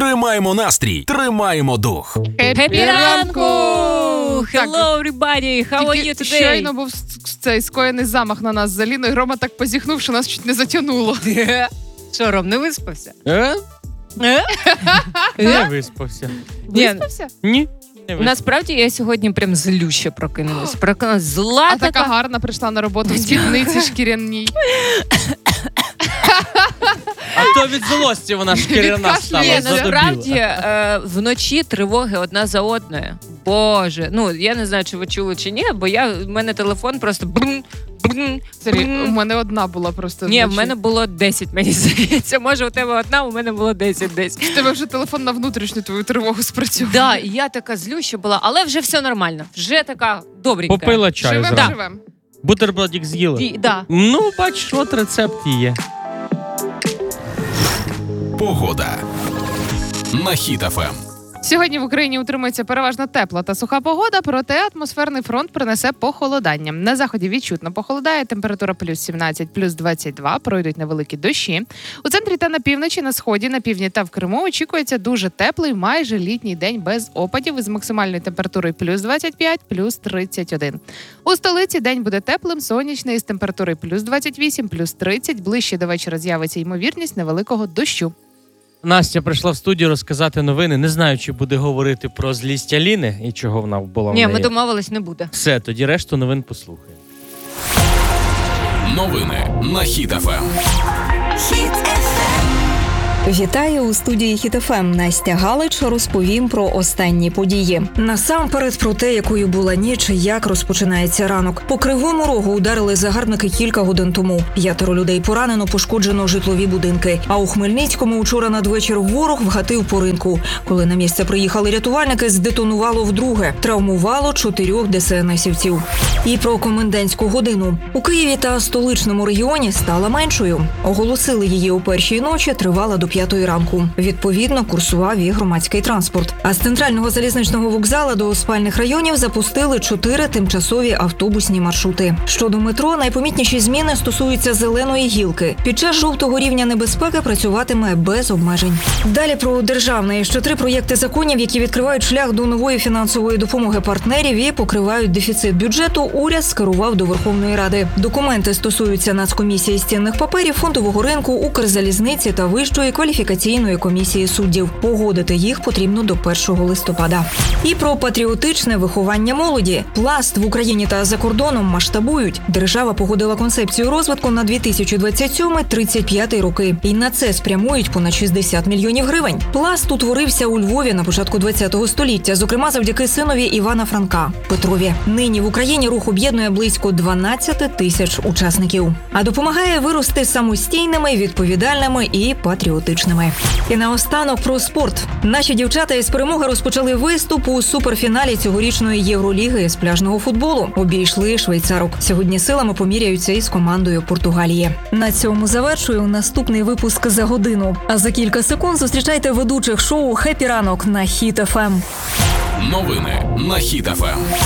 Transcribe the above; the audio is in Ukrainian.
Тримаємо настрій, тримаємо дух. Хеппі ранку! Hello, everybody! How are you today? Щойно був цей скоєний замах на нас з Аліною. Рома так позіхнув, що нас чуть не затягнуло. Що, Ром, не виспався? Не виспався. Виспався? Ні. Насправді я сьогодні прям злюще прокинулась. Прокинулась зла А така гарна прийшла на роботу в спідниці шкіряній. А то від злості вона шкіряна стала. Ні, задубіла. насправді вночі тривоги одна за одною. Боже, я не знаю, чи ви чули чи ні, бо в мене телефон просто брун. Сергій, у мене одна була просто. Ні, в мене було 10, мені здається. Може, у тебе одна, у мене було 10 десь. В тебе вже телефон на внутрішню твою тривогу спрацював. Да, і я така злюща була, але вже все нормально. Вже така добренька. Попила чаю Живем, зранку. живем. Бутербродик з'їла. Да. Ну, бачиш, от рецепт є. Погода на Хіт ФМ. Сьогодні в Україні утримується переважно тепла та суха погода, проте атмосферний фронт принесе похолодання. На заході відчутно похолодає, температура плюс 17, плюс 22, пройдуть невеликі дощі. У центрі та на півночі, на сході, на півдні та в Криму очікується дуже теплий, майже літній день без опадів із максимальною температурою плюс 25, плюс 31. У столиці день буде теплим, сонячний, з температурою плюс 28, плюс 30, ближче до вечора з'явиться ймовірність невеликого дощу. Настя прийшла в студію розказати новини. Не знаю, чи буде говорити про злість Аліни і чого вона була в Ні, неї. ми домовились, не буде. Все, тоді решту новин послухаємо. Новини на Хіт ФМ. Вітаю у студії Хіт ФМ. Настя Галич розповім про останні події. Насамперед про те, якою була ніч і як розпочинається ранок. По Кривому Рогу ударили загарбники кілька годин тому. 5 людей поранено, пошкоджено житлові будинки. А у Хмельницькому учора надвечір ворог вгатив по ринку. Коли на місце приїхали рятувальники, здетонувало вдруге. Травмувало 4 ДСНСівців. І про комендантську годину. У Києві та столичному регіоні стала меншою. Оголосили її о першій ночі, тривала до 5 ранку. Відповідно, курсував і громадський транспорт. А з центрального залізничного вокзалу до спальних районів запустили 4 тимчасові автобусні маршрути. Щодо метро, найпомітніші зміни стосуються Зеленої гілки. Під час жовтого рівня небезпеки працюватиме без обмежень. Далі про державне. Ще 3 проєкти законів, які відкривають шлях до нової фінансової допомоги партнерів і покривають дефіцит бюджету, уряд скерував до Верховної Ради. Документи стосуються Нацкомісії з цінних паперів, фондового ринку, Укрзалізниці та Вищої кваліфікаційної комісії суддів. Погодити їх потрібно до 1 листопада. І про патріотичне виховання молоді. Пласт в Україні та за кордоном масштабують. Держава погодила концепцію розвитку на 2027-35 роки. І на це спрямують понад 60 мільйонів гривень. Пласт утворився у Львові на початку ХХ століття, зокрема завдяки синові Івана Франка – Петрові. Нині в Україні рух об'єднує близько 12 тисяч учасників. А допомагає вирости самостійними, відповідальними і патріотичними. І наостанок про спорт. Наші дівчата із перемоги розпочали виступ у суперфіналі цьогорічної Євроліги з пляжного футболу. Обійшли швейцарок. Сьогодні силами поміряються із командою Португалії. На цьому завершую наступний випуск за годину. А за кілька секунд зустрічайте ведучих шоу «Хеппі ранок» на Хіт ФМ. Новини на Хіт ФМ.